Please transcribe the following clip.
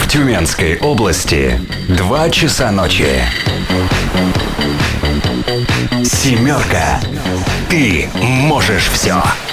В Тюменской области 2 часа ночи. Семерка. Ты можешь все.